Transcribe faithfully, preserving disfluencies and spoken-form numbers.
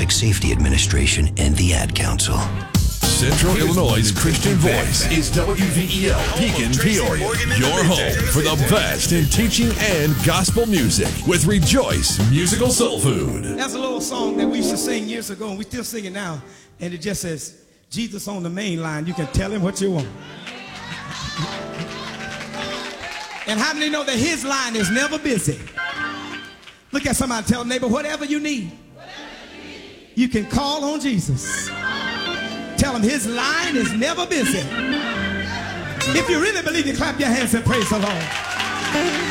Traffic Safety Administration and the Ad Council. Central Illinois' Christian voice is W V E L Pekin Peoria, your home for the best in teaching and gospel music with Rejoice Musical Soul Food. That's a little song that we used to sing years ago, and we still sing it now, and it just says, Jesus on the main line, you can tell him what you want. And how many know that his line is never busy? Look at somebody, tell neighbor, whatever you need, you can call on Jesus. Tell him his line is never busy. If you really believe it, clap your hands and praise the Lord.